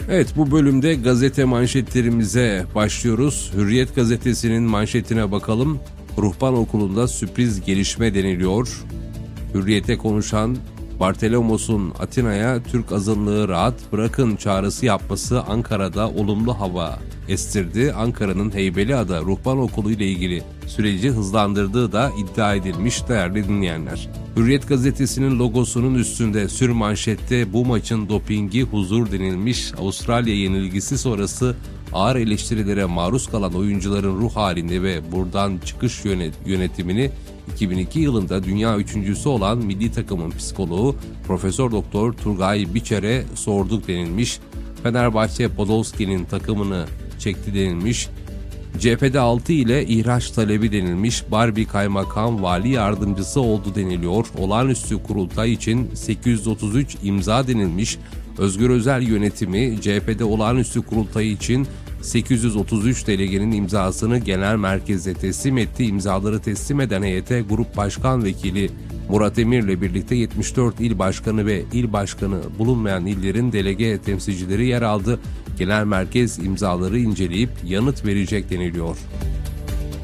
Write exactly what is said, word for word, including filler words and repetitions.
Evet, bu bölümde gazete manşetlerimize başlıyoruz. Hürriyet gazetesinin manşetine bakalım. Ruhban okulunda sürpriz gelişme deniliyor. Hürriyete konuşan Bartolomos'un Atina'ya Türk azınlığı rahat bırakın çağrısı yapması Ankara'da olumlu hava estirdi. Ankara'nın Heybeliada Ruhban Okulu ile ilgili süreci hızlandırdığı da iddia edilmiş değerli dinleyenler. Hürriyet gazetesinin logosunun üstünde sürmanşette bu maçın dopingi huzur denilmiş. Avustralya yenilgisi sonrası ağır eleştirilere maruz kalan oyuncuların ruh halini ve buradan çıkış yönetimini iki bin iki yılında dünya üçüncüsü olan milli takımın psikoloğu Profesör Doktor Turgay Biçer'e sorduk denilmiş. Fenerbahçe Podolski'nin takımını çekti denilmiş. Cephede altı ile ihraç talebi denilmiş. Barbie Kaymakam Vali Yardımcısı oldu deniliyor. Olağanüstü kurultay için sekiz yüz otuz üç imza denilmiş. Özgür Özel yönetimi C H P'de olağanüstü kurultayı için sekiz yüz otuz üç delegenin imzasını genel merkeze teslim etti. İmzaları teslim eden heyete Grup Başkan Vekili Murat Emir'le birlikte yetmiş dört il başkanı ve il başkanı bulunmayan illerin delege temsilcileri yer aldı. Genel merkez imzaları inceleyip yanıt verecek deniliyor.